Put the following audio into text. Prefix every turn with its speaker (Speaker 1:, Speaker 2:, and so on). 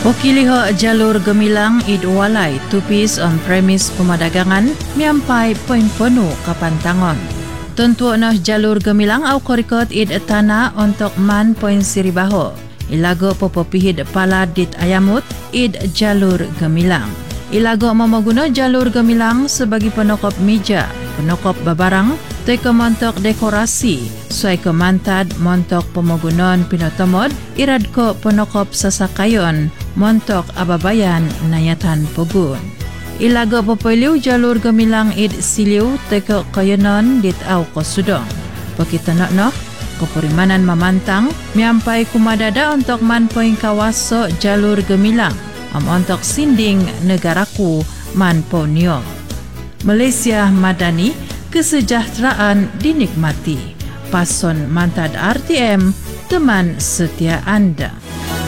Speaker 1: Pokiliho jalur gemilang id walay tupis on premis pemadagangan miampai poin penuh kapantangon. Tentu nah jalur gemilang au korikot id tanah untuk man poin siribaho. Ilago popopihid pala dit ayamut id jalur gemilang. Ilago memaguna jalur gemilang sebagai penokop meja, penokop babarang, teka montok dekorasi, suai ke mantad montok pemagunan pinotomod, irad ko penokop sasakayon, montok ababayan nayatan pogun. Ilago popoiliw jalur gemilang id siliw teka kayonon dit au kosudong. Pakita no, kepurimanan mamantang, miampai kumadada untuk manpoing kawaso jalur gemilang. Untuk sinding negaraku manponyo. Malaysia Madani, kesejahteraan dinikmati. Pason mantad RTM, teman setia anda.